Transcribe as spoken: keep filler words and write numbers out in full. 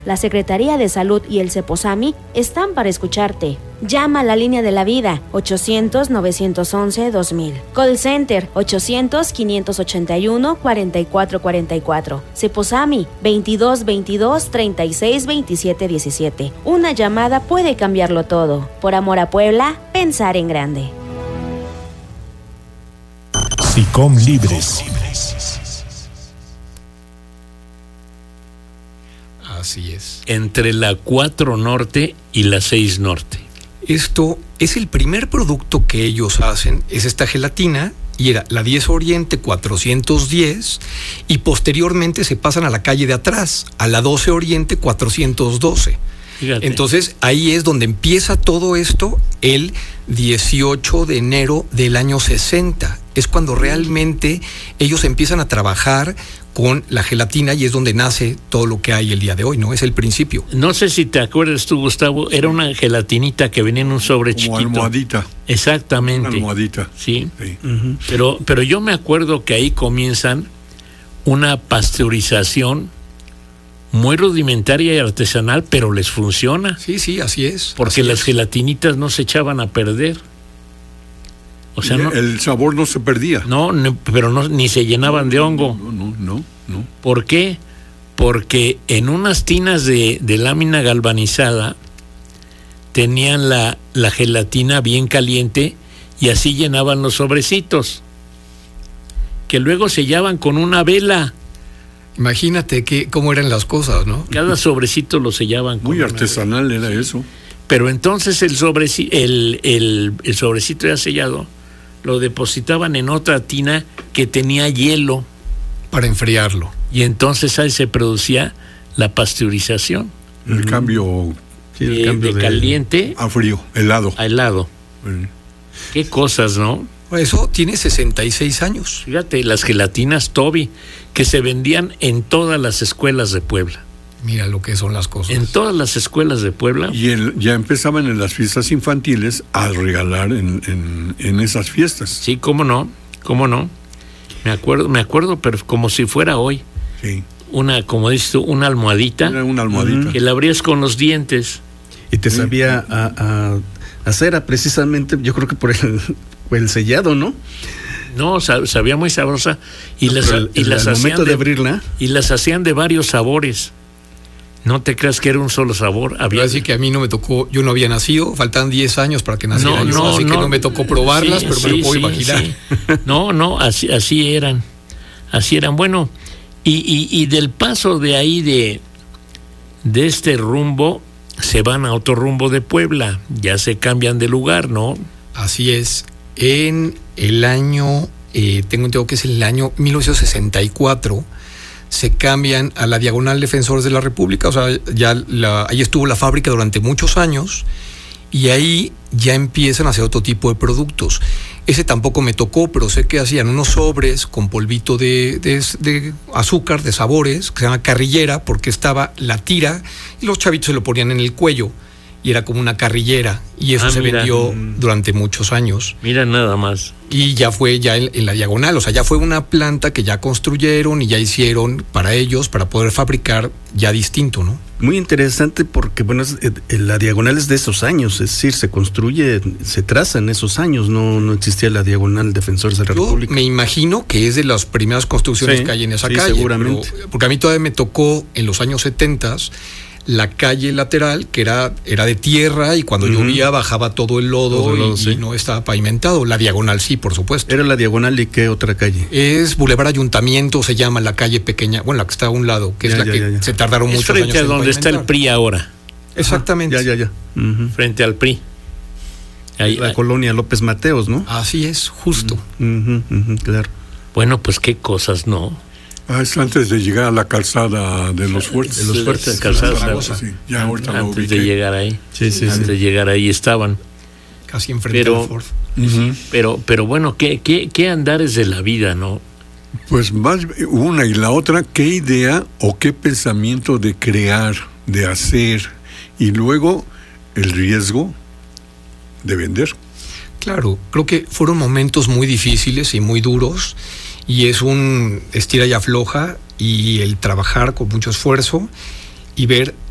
La Secretaría de Salud y el CEPOSAMI están para escucharte. Llama a la línea de la vida ochocientos, novecientos once, dos mil. Call Center ochocientos, quinientos ochenta y uno, cuarenta y cuatro cuarenta y cuatro. CEPOSAMI veintidós veintidós, treinta y seis, veintisiete diecisiete. Una llamada puede cambiarlo todo. Por amor a Puebla, pensar en grande. SICOM Libres. Así es. Entre la cuatro Norte y la seis Norte. Esto es el primer producto que ellos hacen, es esta gelatina, y era la diez Oriente cuatrocientos diez, y posteriormente se pasan a la calle de atrás, a la doce Oriente cuatrocientos doce. Fíjate. Entonces ahí es donde empieza todo esto el dieciocho de enero del año sesenta. Es cuando realmente ellos empiezan a trabajar con la gelatina y es donde nace todo lo que hay el día de hoy, ¿no? Es el principio. No sé si te acuerdas tú, Gustavo, era una gelatinita que venía en un sobre Como chiquito. almohadita. Exactamente. Una almohadita. Sí. Sí. Uh-huh. Pero, pero yo me acuerdo que ahí comienzan una pasteurización muy rudimentaria y artesanal, pero les funciona. Sí, sí, así es. Porque así las es. gelatinitas no se echaban a perder. O sea, no, el sabor no se perdía. no, no, pero no, ni se llenaban de hongo. No, no, no, no. ¿Por qué? Porque en unas tinas de, de lámina galvanizada tenían la, la gelatina bien caliente y así llenaban los sobrecitos, que luego sellaban con una vela. Imagínate que, cómo eran las cosas, ¿no? Cada sobrecito lo sellaban con Muy una artesanal vela. era eso. Pero entonces el, sobreci- el, el, el sobrecito ya sellado lo depositaban en otra tina que tenía hielo. Para enfriarlo. Y entonces ahí se producía la pasteurización. El cambio Sí, el de, cambio de de- caliente a frío, helado. a helado. Eh, Qué cosas, ¿no? Eso tiene sesenta y seis años. Fíjate, las gelatinas Toby, que se vendían en todas las escuelas de Puebla. Mira lo que son las cosas. En todas las escuelas de Puebla. Y el- ya empezaban en las fiestas infantiles a regalar en, en, en esas fiestas. Sí, cómo no, cómo no. Me acuerdo, me acuerdo, pero como si fuera hoy. Sí. Una, como dices tú, una almohadita Era una almohadita. que la abrías con los dientes. Y te sabía a, a, a cera, precisamente, yo creo que por el, por el sellado, ¿no? No, sa- sabía muy sabrosa y las, Pero el- y las al hacían momento de de, abrirla, y las hacían de varios sabores. No te creas que era un solo sabor. Había Había así que a mí no me tocó, yo no había nacido, faltaban diez años para que naciera No, yo, no, así no. que no me tocó probarlas, Sí, pero me sí, lo puedo sí, imaginar. sí. No, no, así, así eran. Así eran. Bueno, y, y, y del paso de ahí de, de este rumbo, se van a otro rumbo de Puebla. Ya se cambian de lugar, ¿no? Así es. En el año, eh, tengo entendido que es el año mil novecientos sesenta y cuatro, se cambian a la Diagonal Defensores de la República, o sea, ya la, ahí estuvo la fábrica durante muchos años y ahí ya empiezan a hacer otro tipo de productos. Ese tampoco me tocó, pero sé que hacían unos sobres con polvito de, de, de azúcar, de sabores, que se llama carrillera, porque estaba la tira y los chavitos se lo ponían en el cuello y era como una carrillera y eso Ah, se mira. vendió durante muchos años. Mira nada más. Y ya fue ya en, en la Diagonal, o sea, ya fue una planta que ya construyeron y ya hicieron para ellos, para poder fabricar ya distinto, ¿no? muy interesante porque, bueno, es, eh, la Diagonal es de esos años, es decir, se construye, se traza en esos años, no, no existía la Diagonal Defensores de la Yo República. me imagino que es de las primeras construcciones Sí, que hay en esa sí, calle. seguramente. pero- porque a mí todavía me tocó en los años setentas la calle lateral, que era, era de tierra y cuando Ujú. llovía bajaba todo el lodo, Todo el lodo, y, sí. y no estaba pavimentado. La Diagonal sí, por supuesto. Era la Diagonal y qué otra calle. Es Boulevard Ayuntamiento, se llama la calle pequeña, bueno, la que está a un lado, que Ya, es la ya, que ya, ya. se tardaron Es muchos frente años a en donde está el pavimentar. P R I ahora. Exactamente. Ya, ya, ya. Ujú. Frente al P R I. Ahí- La ahí- colonia López Mateos, ¿no? Así es, justo. Ujú, ujú, claro. Bueno, pues qué cosas, ¿no? Ah, es antes de llegar a la calzada de los fuertes. De los fuertes, calzada Zaragoza, Zaragoza. sí. Ya ahorita lo Antes de ubiqué. llegar ahí. Sí, sí, Antes sí. de llegar ahí estaban. Casi enfrente Pero- de la Ford. Ujú. Pero, pero bueno, ¿qué, qué, qué andares de la vida, ¿no? Pues más una y la otra, ¿qué idea o qué pensamiento de crear, de hacer y luego el riesgo de vender? Claro, creo que fueron momentos muy difíciles y muy duros y es un estira y afloja y el trabajar con mucho esfuerzo y ver